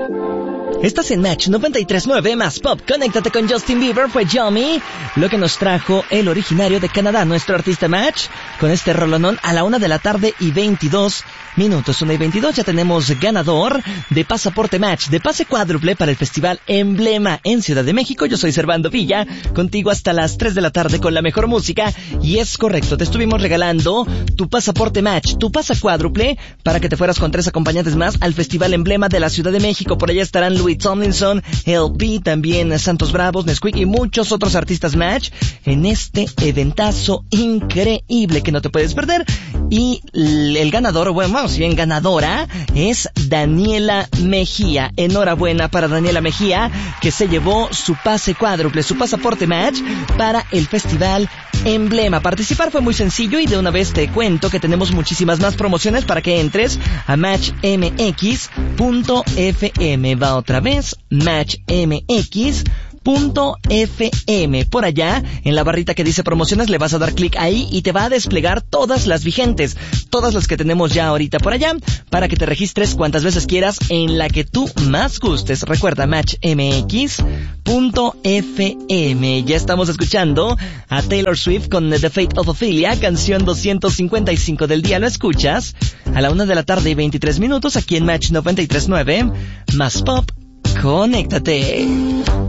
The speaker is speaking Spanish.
Estás en Match 93.9 más Pop. Conéctate con Justin Bieber, fue Yummy, lo que nos trajo el originario de Canadá, nuestro artista Match, con este rolonón a la 1:22 p.m. 1:22, ya tenemos ganador de pasaporte Match, de pase cuádruple para el Festival Emblema en Ciudad de México. Yo soy Servando Villa, contigo hasta las 3 de la tarde con la mejor música. Y es correcto, te estuvimos regalando tu pasaporte Match, tu pase cuádruple, para que te fueras con 3 acompañantes más al Festival Emblema de la Ciudad de México. Por allá estarán Louis Tomlinson, LP, también Santos Bravos, Nesquik y muchos otros artistas Match en este eventazo increíble que no te puedes perder. Y el ganador, bueno, si bien ganadora, es Daniela Mejía. Enhorabuena para Daniela Mejía, que se llevó su pase cuádruple, su pasaporte Match para el Festival Emblema. Participar fue muy sencillo y de una vez te cuento que tenemos muchísimas más promociones para que entres a matchmx.fm. Va otra vez, matchmx.fm. Por allá, en la barrita que dice promociones, le vas a dar clic ahí y te va a desplegar todas las vigentes, todas las que tenemos ya ahorita por allá, para que te registres cuantas veces quieras en la que tú más gustes. Recuerda, matchmx.fm. Ya estamos escuchando a Taylor Swift con The Fate of Ophelia, canción 255 del día. Lo escuchas a la 1:23 p.m. aquí en Match 93.9 más Pop. Conéctate.